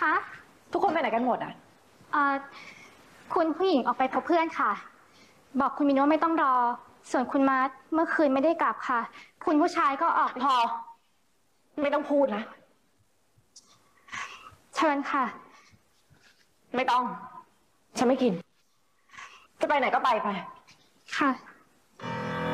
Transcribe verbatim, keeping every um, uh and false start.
คะทุกคนไปไหนกันหมดอ่ะเอ่อคุณผู้หญิงออกไปพบเพื่อนค่ะ บอกคุณมินว่าไม่ต้องรอ ส่วนคุณมาร์ทเมื่อคืนไม่ได้กลับค่ะ คุณผู้ชายก็ออกพอไม่ต้องพูดนะเชิญค่ะไม่ต้องฉันไม่กินจะไปไหนก็ไปไปค่ะ